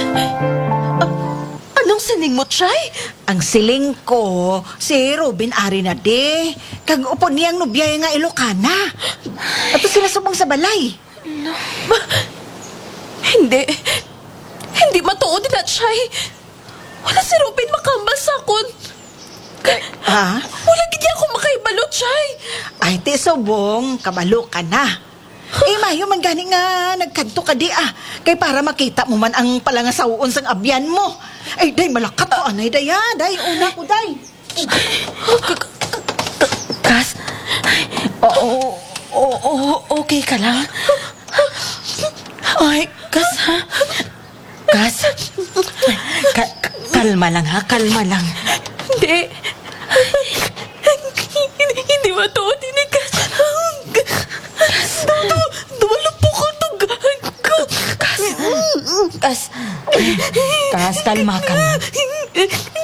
Anong sining mo, Chay? Ang siling ko, si Ruben Ari na de. Kag upo niyang nubiyay nga Ilocana. Ato sila subong sa balay. Hindi. Hindi matuod na, Chay. Wala si Ruben makambal sa akon. Ha? Wala gid ako makaibalo, Chay. Ay, ti subong, kabalo ka na. Mayo man gani nga nagkanto ka di Kay para makita mo man ang palangasawon sang abyan mo. Ay, day, malakat ko anay, day ha. Day, una ko, day. Kas? Okay ka lang? Ay, Kas, ha? Kas? Kalma lang, ha? Kalma lang. Hindi. Hindi matuod ni Kas. Dumalupok ko tugan ko. Kas, kalma ka lang.